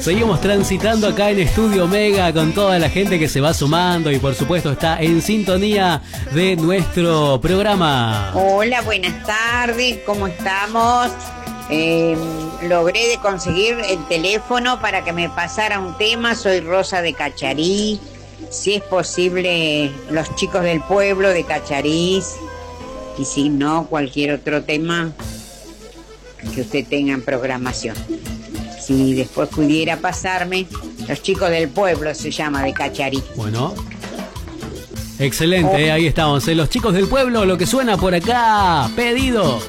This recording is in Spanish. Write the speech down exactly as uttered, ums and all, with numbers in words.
Seguimos transitando acá en Estudio Omega con toda la gente que se va sumando y por supuesto está en sintonía de nuestro programa. Hola, buenas tardes, ¿cómo estamos? Eh, logré de conseguir el teléfono para que me pasara un tema. Soy Rosa de Cacharí. Si es posible, los chicos del pueblo de Cachariz. Y si no, cualquier otro tema que usted tenga en programación. Si después pudiera pasarme, los chicos del pueblo se llama de Cacharí. Bueno, excelente, oh. eh, ahí estamos, eh, los chicos del pueblo, lo que suena por acá, pedido.